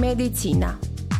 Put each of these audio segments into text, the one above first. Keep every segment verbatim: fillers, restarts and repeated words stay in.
მედიცინა.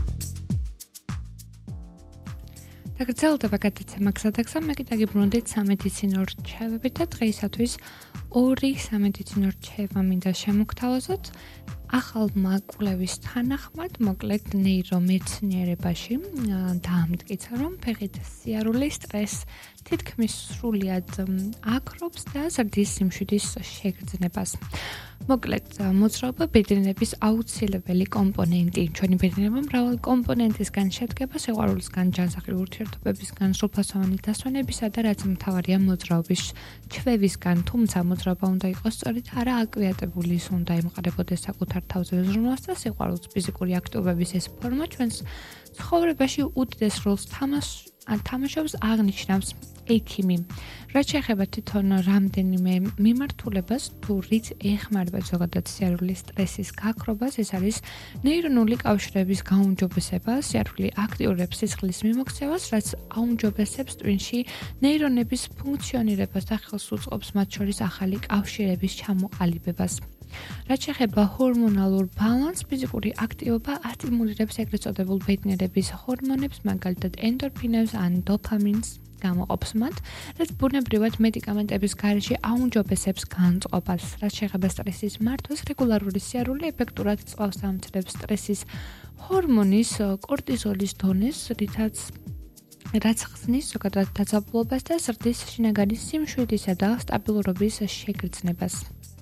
დაგრძელდება გადაცემა გზადაგზა, მე კიდე გიბრუნდით სამედიცინო რჩევებით და დღეისათვის ორი სამედიცინო რჩევა მინდა შემოგთავაზოთ. ახალმა კვლევის თანახმად, მოკლედ ნეირომეცნიერებაში დაამტკიცა, რომ ფეხით სიარული სტრესს თითქმის სრულად აკრობს და ზრდის სიმშვიდის შეგრძნებას. მოკლედ, მოძრაობა ბედნიერების აუცილებელი კომპონენტი. ჩვენი ბედნიერება მრავალი კომპონენტისგან შედგება, სიყვარულისგან, ჯანსაღი ურთიერთობებისგან, სრულფასოვანი დასვენებისა და რაც მთავარია მოძრაობის ჩვევისგან, თუმცა მოძრაობა უნდა იყოს სწორედ არა აკვიატებული, ის უნდა ემყარებოდეს საკუთარ თავზე ზრუნვას და სიყვარულს. ფიზიკური აქტივობების ეს ფორმა ჩვენს ცხოვრებაში უდიდეს როლს თამაშობს, აღნიშნავს ექიმი. რაც შეეხება თვითონ რამდენიმე მიმართულებას, თუ რით ეხმარება ზოგადად სიარულის სტრესის გაქრობას, ეს არის ნეირონული კავშირების გაუმჯობესება. სიარული აქტიურებს სისხლის მიმოქცევას, რაც აუმჯობესებს ტვინში ნეირონების ფუნქციონირებას და ხელს უწყობს მათ შორის ახალი კავშირების ჩამოყალიბებას. რაც შეეხება ჰორმონალურ ბალანსს, ფიზიკური აქტივობა ატიმულირებს ეგრეთ წოდებულ ბედნიერების ჰორმონებს, მაგალითად ენდორფინებს ან დოფამინს გამოყოფს მათ, რაც ბუნებრივად მედიკამენტების გარეშე აუმჯობესებს განწყობას. რაც შეეხება სტრესის მართვას, რეგულარული სიარული ეფექტურად წვავს და ამცირებს სტრესის ჰორმონის კორტიზოლის დონეს, რითაც რაც ხსნის ზოგადად დაძაბულობას და ზრდის შინაგანი სიმშვიდისა და სტაბილურობის შეგრძნებას.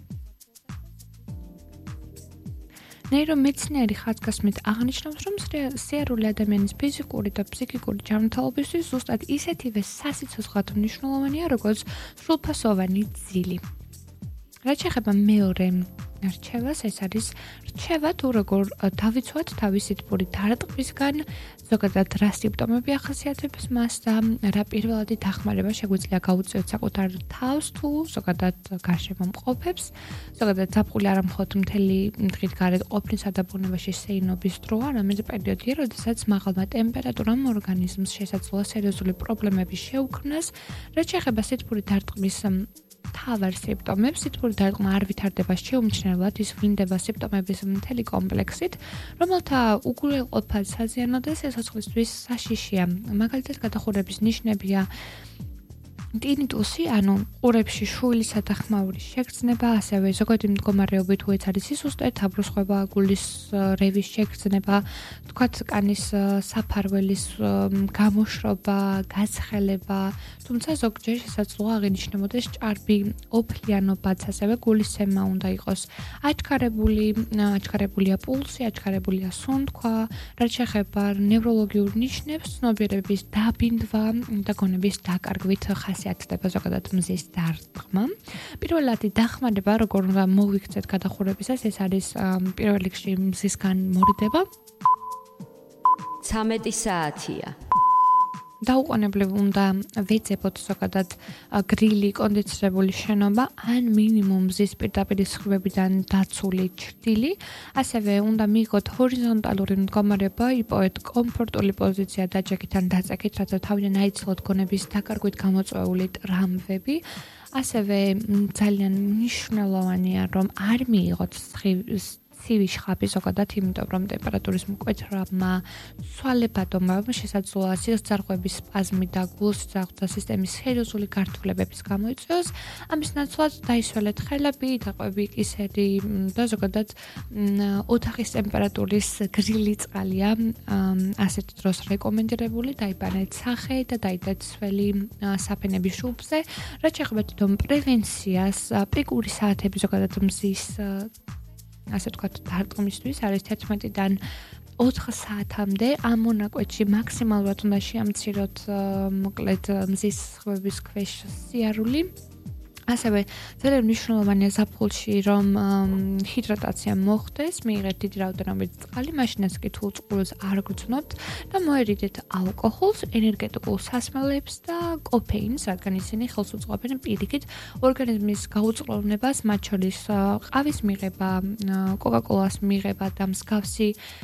ნეირომეცნიერი ხაზგასმით აღნიშნავს, რომ სიარული ადამიანის ფიზიკური და ფსიქიკური ჯანმრთელობისთვის ზუსტად ისეთივე სასიცოცხლოდ მნიშვნელოვანია, როგორც სრულფასოვანი ძილი. რაც შეეხება მეორე რჩევას, ეს არის რჩევა თუ როგორ დავიცვათ თავისი თბური დარტყმისგან, ზოგადად რა სიმპტომები ახასიათებს მას და რა პირველადი დახმარება შეგვიძლია გაუწიოთ საკუთარ თავს თუ ზოგადად გარშემო მყოფებს. ზოგადად ზაფხული არა მხოლოდ მთელი დღით გარეთ ყოფნისა და ბუნებაში სეირნობის დრო, არამედ პერიოდია, როდესაც მაღალმა ტემპერატურამ ორგანიზმს შესაძლოა სერიოზული პრობლემები შეუქმნას. რაც შეეხება სითბური დარტყმის თავარ სიმპტომებს, სითბური დარტყმა არ ვითარდება შეუმჩნევლად, ის ვლინდება სიმპტომების მთელი კომპლექსით, რომელთა უგულეყოფა საზიანო და სიცოცხლისთვის საშიშია. მაგალითად, გადახურების ნიშნებია ტინიტუსი, ანუ ყურებში შვილისა და ხმაურის შეგრძნება, ასევე ზოგადი მდგომარეობით თუ ეს არის სისუსტე, თაბროსხვევა, გულის რევის შეგრძნება, თქვათ კანის საფარველის გამოშრობა, გაცხელება, თუმცა ზოგჯერ შესაძლოა აღინიშნებოდეს ჭარბი ოფლიანობაც, ასევე გულისცემა უნდა იყოს აჩქარებული, აჩქარებულია პულსი, აჩქარებულია სუნთქვა, რაც შეეხება ნევროლოგიურ ნიშნებს, ცნობიერების დაბინდვა და გონების დაკარგვით ხასიათდება ზოგადად მზის დარტყმა. პირველადი დახმარება, როგორ უნდა მოვიქცეთ გადახურებისას, ეს არის პირველ რიგში მზისგან მორიდება. ცამეტი საათია. დაუყოვნებლივ უნდა ვეძებოთ ზოგადად გრილი, კონდიცირებული შენობა ან მინიმუმ მზის პირდაპირ სხივებიდან დაცული ჩრდილი. ასევე უნდა მიიღოთ ჰორიზონტალური მდგომარეობა, იპოვეთ კომფორტული პოზიცია დაჯექით ან დაწექით, რათა თავიდან აიცილოთ გონების დაკარგვით გამოწვეული ტრამვები. ასევე ძალიან მნიშვნელოვანია, რომ არ მიიღოთ ცივი შხაპი ზოგადად, იმიტომ რომ ტემპერატურის მკვეთრმა ცვალებადობა შესაძლოა სისხლძარღვების სპაზმი და გულსძარღვთა სისტემის სერიოზული გართულებების გამოიწვიოს. ამის ნაცვლად დაისველეთ ხელები, დაყვები კისერი და ზოგადად ოთახის ტემპერატურის გრილი წყალია ასეთ დროს რეკომენდირებული, დაიბანეთ სახე და დაიდეთ სველი საფენების შუბლზე. რაც შეეხება თვითონ პრევენციას, პიკური საათები ზოგადად მზის ასე ვთქვათ, დარტყმისთვის არის თერთმეტიდან ოთხ საათამდე. ამ მონაკვეთში მაქსიმალურად უნდა შეამციროთ მოკლედ მზის სხივების ქვეშ სიარული. ასევე ძალიან მნიშვნელოვანია ზაფხულში, რომ ჰიდრატაცია მოხდეს, მიიღეთ დიდი რაოდენობით წყალი, მაშინაც კი თუ წყურს არ გრძნობთ და მოერიდეთ ალკოჰოლს, ენერგეტიკულ სასმელებს და კოფეინს, რადგან ისინი ხელს უწყობენ პირიქით ორგანიზმის გაუწყლოვნებას, მათ შორის ყავის მიღება, კოკაკოლას მიღება და მსგავსი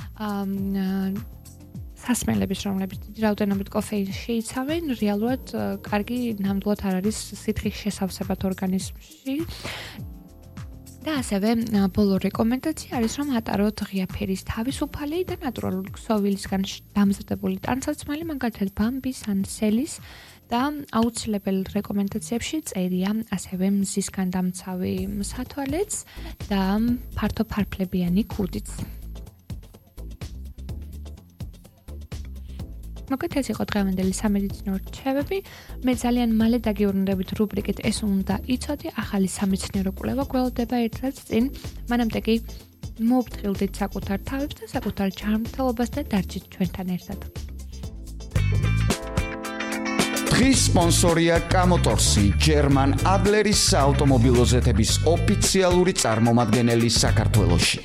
სასმელების, რომლებიც დიდი რაოდენობით კოფეინს შეიცავენ, რეალურად კარგი ნამდვილად არ არის სითხის შესავსებად ორგანიზმში. და ასევე ბოლო რეკომენდაცია არის რომ ატაროთ ღია ფერის თავისუფალი და ნატურალური ქსოვილისგან დამზადებული ტანსაცმელი, მაგალითად ბამბის ან სელის და აუცილებელ რეკომენდაციებში წერია ასევე მზისგან დამცავი სათვალეც და ფართო ფარფლებიანი ქუდიც. მოგეთ ეს იყო დღევანდელი სამედიცინო რჩევები. მე ძალიან მალე დაგიბრუნდებით რუბრიკით ეს უნდა იცოდე, ახალი სამეცნიერო კვლევა გველოდება ერთ-ერთ წინ. მანამდე კი მოვფრთხილდით საკუთარ თავებს და საკუთარ ჯანმრთელობას და დარჩით ჩვენთან ერთად. დღის სპონსორია კამოტორსი, ჯერმან ადლერის საავტომობილო ზეთების ოფიციალური წარმომადგენელი საქართველოში.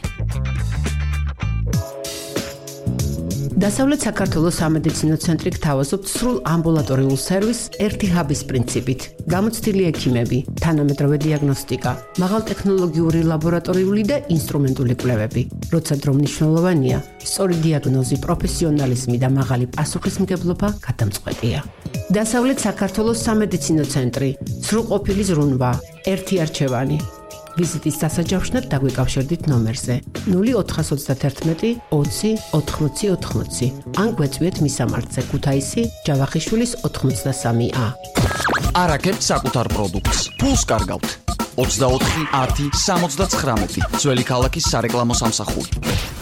დასავლეთ საქართველოს სამედიცინო ცენტრი გთავაზობთ სრულ ამბულატორიულ სერვისს ერთი ჰაბის პრინციპით. გამოცდილი ექიმები, თანამედროვე დიაგნოსტიკა, მაღალტექნოლოგიური ლაბორატორიული და ინსტრუმენტული კვლევები. როცა დრო მნიშვნელოვანია, სწორი დიაგნოზი, პროფესიონალიზმი და მაღალი პასუხისმგებლობა გადამწყვეტია. დასავლეთ საქართველოს სამედიცინო ცენტრი, სრულყოფილი ზრუნვა, ერთი არჩევანი. ვიზიტის დასაჯავშნად დაგვიკავშირდით ნომერზე ნული ოთხას ოცდაათერთმეტი ოცი ოთხმოცი ოთხმოცი ან გვეწვიეთ მისამართზე ქუთაისი ჯავახიშვილის ოთხმოცდასამი ა. არაკებთ საკუთარ პროდუქტს. ფულს კარგავთ. ოცდაოთხი ათი სამოცდაცხრამეტი ძველი ქალაქის სარეკლამო სამსახური.